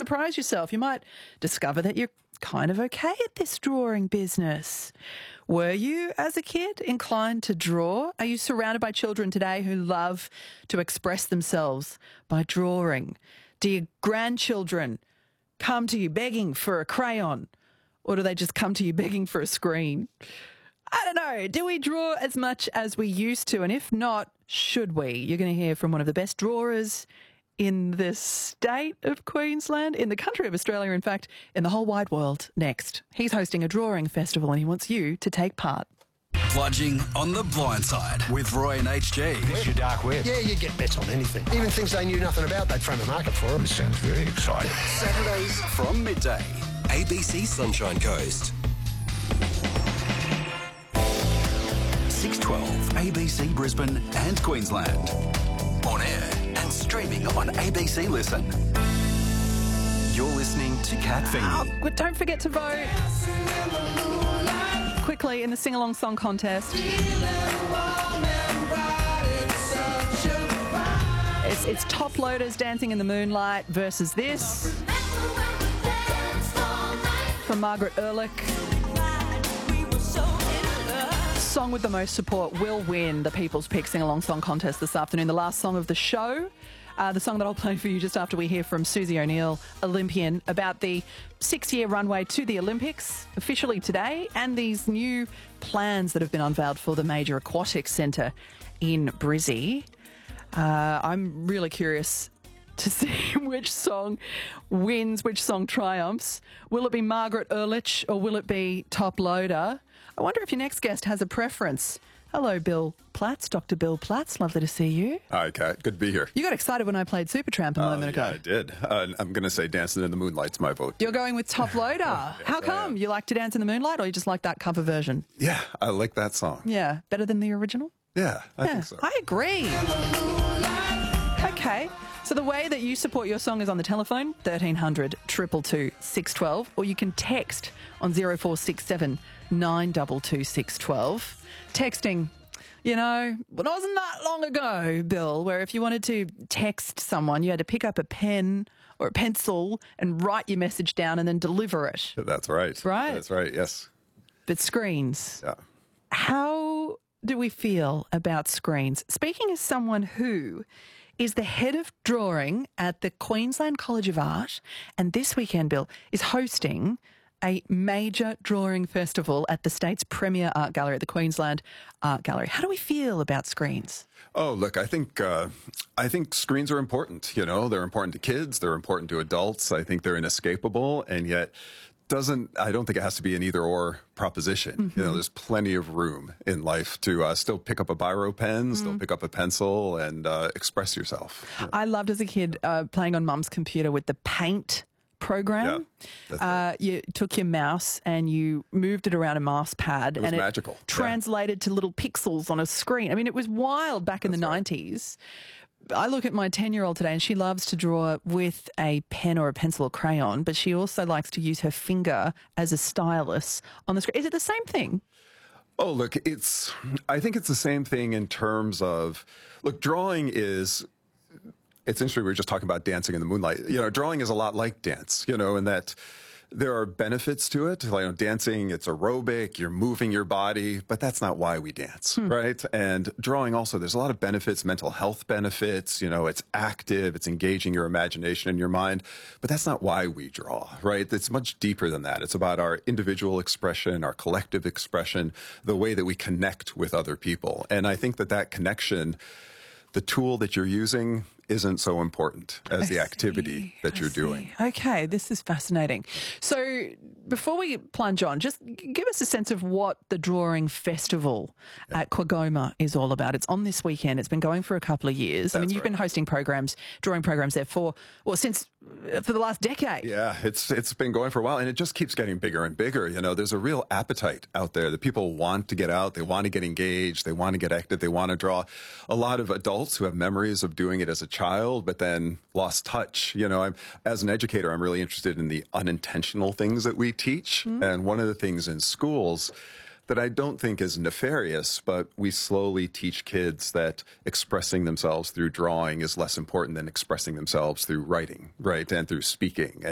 surprise yourself. You might discover that you're kind of okay at this drawing business. Were you, as a kid, inclined to draw? Are you surrounded by children today who love to express themselves by drawing? Do your grandchildren come to you begging for a crayon, or do they just come to you begging for a screen? I don't know. Do we draw as much as we used to? And if not, should we? You're going to hear from one of the best drawers in the state of Queensland, in the country of Australia, in fact, in the whole wide world, next. He's hosting a drawing festival and he wants you to take part. Plunging on the blind side with Roy and HG. It's your dark web. Yeah, you get bets on anything. Even things they knew nothing about, they'd frame a market for them. This sounds very exciting. Saturdays from midday. ABC Sunshine Coast. 612 ABC Brisbane and Queensland. On air and streaming on ABC Listen. You're listening to Kat Feeney. But don't forget to vote quickly in the sing-along song contest. It's Top Loaders Dancing in the Moonlight versus this from Margaret Ehrlich. Song with the most support will win the People's Pick Sing-Along Song Contest this afternoon. The last song of the show, the song that I'll play for you just after we hear from Susie O'Neill, Olympian, about the 6-year runway to the Olympics officially today and these new plans that have been unveiled for the major aquatics centre in Brizzy. I'm really curious to see which song wins, which song triumphs. Will it be Margaret Ehrlich or will it be Top Loader? I wonder if your next guest has a preference. Hello, Bill Platts, Dr. Bill Platts. Lovely to see you. Hi, Kat. Good to be here. You got excited when I played Supertramp a moment ago. Yeah, I did. I'm going to say Dancing in the Moonlight's my vote. You're going with Top Loader. How come? You like to dance in the moonlight or you just like that cover version? Yeah, I like that song. Yeah, better than the original? Yeah, I think so. I agree. Okay. So the way that you support your song is on the telephone, 1300 222 612, or you can text on 0467 922 612. Texting, you know, it wasn't that long ago, Bill, where if you wanted to text someone, you had to pick up a pen or a pencil and write your message down and then deliver it. That's right. Right? That's right, yes. But screens. Yeah. How do we feel about screens? Speaking as someone who is the head of drawing at the Queensland College of Art, and this weekend, Bill, is hosting a major drawing festival at the state's premier art gallery, at the Queensland Art Gallery. How do we feel about screens? Oh, look, I think screens are important. You know, they're important to kids, they're important to adults. I think they're inescapable, and yet I don't think it has to be an either-or proposition. Mm-hmm. You know, there's plenty of room in life to still pick up a biro pen, still pick up a pencil, and express yourself. Yeah. I loved as a kid playing on Mum's computer with the Paint program. Yeah, right. You took your mouse and you moved it around a mouse pad. It was and magical. It translated to little pixels on a screen. I mean, it was wild back in the 90s. I look at my 10-year-old today and she loves to draw with a pen or a pencil or crayon, but she also likes to use her finger as a stylus on the screen. Is it the same thing? Oh, look, I think it's the same thing in terms of, look, drawing is, it's interesting, we were just talking about dancing in the moonlight. You know, drawing is a lot like dance, you know, in that there are benefits to it. Like, you know, dancing, it's aerobic, you're moving your body, but that's not why we dance, right? And drawing also, there's a lot of benefits, mental health benefits, you know, it's active, it's engaging your imagination and your mind, but that's not why we draw, right? It's much deeper than that. It's about our individual expression, our collective expression, the way that we connect with other people. And I think that connection, the tool that you're using isn't so important as the activity that you're doing. Okay, this is fascinating. So before we plunge on, just give us a sense of what the Drawing Festival at Quagoma is all about. It's on this weekend. It's been going for a couple of years. I mean, you've been hosting drawing programs there for the last decade. Yeah, it's been going for a while, and it just keeps getting bigger and bigger. You know, there's a real appetite out there that people want to get out, they want to get engaged, they want to get active, they want to draw. A lot of adults who have memories of doing it as a child, but then lost touch. You know, as an educator, I'm really interested in the unintentional things that we teach. And one of the things in schools that I don't think is nefarious, but we slowly teach kids that expressing themselves through drawing is less important than expressing themselves through writing, right, and through speaking.